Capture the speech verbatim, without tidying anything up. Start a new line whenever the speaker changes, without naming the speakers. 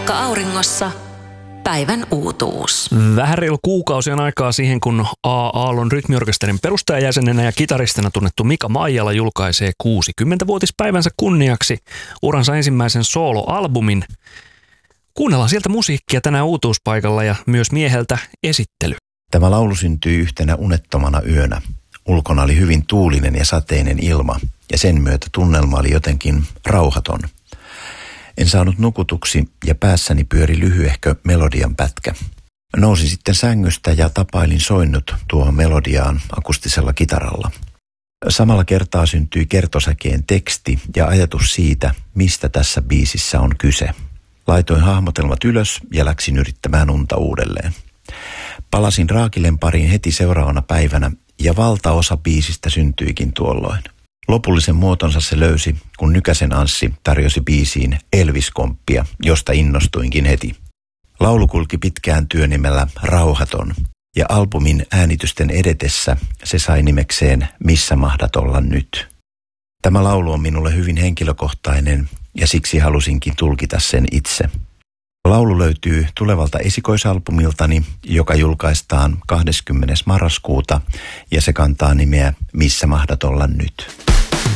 Auringossa päivän uutuus.
Vähän reilu kuukausi on aikaa siihen, kun A. Aallon rytmiorkesterin perustajajäsenenä ja kitaristina tunnettu Mika Maijala julkaisee kuusikymmentävuotispäivänsä kunniaksi uransa ensimmäisen sooloalbumin. Kuunnellaan sieltä musiikkia tänään uutuuspaikalla ja myös mieheltä esittely.
Tämä laulu syntyi yhtenä unettomana yönä. Ulkona oli hyvin tuulinen ja sateinen ilma ja sen myötä tunnelma oli jotenkin rauhaton. En saanut nukutuksi ja päässäni pyöri lyhyehkö melodian pätkä. Nousin sitten sängystä ja tapailin soinnut tuohon melodiaan akustisella kitaralla. Samalla kertaa syntyi kertosäkeen teksti ja ajatus siitä, mistä tässä biisissä on kyse. Laitoin hahmotelmat ylös ja läksin yrittämään unta uudelleen. Palasin Raakilen pariin heti seuraavana päivänä ja valtaosa biisistä syntyikin tuolloin. Lopullisen muotonsa se löysi, kun Nykäsen Anssi tarjosi biisiin Elvis-komppia, josta innostuinkin heti. Laulu kulki pitkään työnimellä Rauhaton, ja albumin äänitysten edetessä se sai nimekseen Missä mahdat olla nyt. Tämä laulu on minulle hyvin henkilökohtainen, ja siksi halusinkin tulkita sen itse. Laulu löytyy tulevalta esikoisalbumiltani, joka julkaistaan kahdeskymmenes marraskuuta, ja se kantaa nimeä Missä mahdat olla nyt.